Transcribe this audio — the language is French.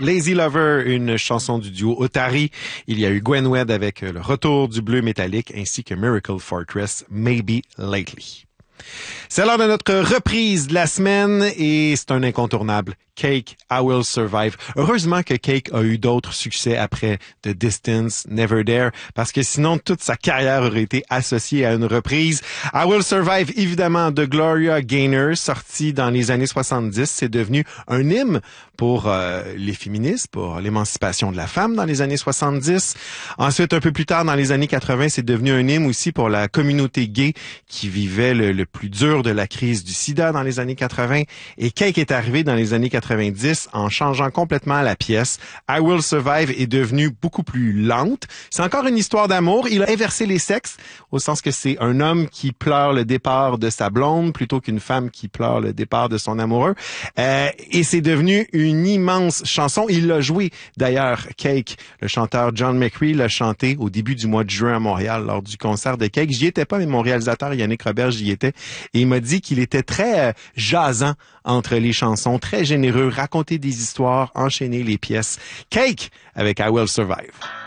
Lazy Lover, une chanson du duo Otari. Il y a eu Gwen Wed avec le retour du bleu métallique ainsi que Miracle Fortress, Maybe Lately. C'est l'heure de notre reprise de la semaine et c'est un incontournable. Cake, I Will Survive. Heureusement que Cake a eu d'autres succès après The Distance, Never There, parce que sinon toute sa carrière aurait été associée à une reprise. I Will Survive, évidemment, de Gloria Gaynor, sorti dans les années 70. C'est devenu un hymne pour les féministes, pour l'émancipation de la femme dans les années 70. Ensuite, un peu plus tard, dans les années 80, c'est devenu un hymne aussi pour la communauté gay qui vivait le plus dur de la crise du sida dans les années 80. Et Cake est arrivé dans les années 90 en changeant complètement la pièce. I Will Survive est devenue beaucoup plus lente. C'est encore une histoire d'amour. Il a inversé les sexes, au sens que c'est un homme qui pleure le départ de sa blonde plutôt qu'une femme qui pleure le départ de son amoureux. Et c'est devenu une immense chanson. Il l'a joué d'ailleurs, Cake. Le chanteur John McCree l'a chanté au début du mois de juin à Montréal lors du concert de Cake. J'y étais pas, mais mon réalisateur Yannick Roberge y était. Et il m'a dit qu'il était très jasant entre les chansons, très généreux, raconter des histoires, enchaîner les pièces. Cake avec I Will Survive.